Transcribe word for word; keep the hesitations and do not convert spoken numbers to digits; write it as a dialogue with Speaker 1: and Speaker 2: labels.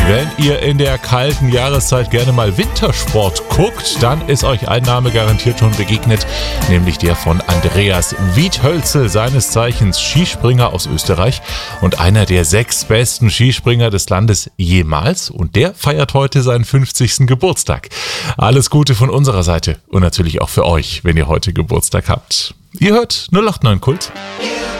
Speaker 1: Wenn ihr in der kalten Jahreszeit gerne mal Wintersport guckt, dann ist euch ein Name garantiert schon begegnet, nämlich der von Andreas Wiethölzel, seines Zeichens Skispringer aus Österreich und einer der sechs besten Skispringer des Landes jemals. Und der feiert heute seinen fünfzigsten Geburtstag. Alles Gute von unserer Seite und natürlich auch für euch, wenn ihr heute Geburtstag habt. Ihr hört null acht neun Kult.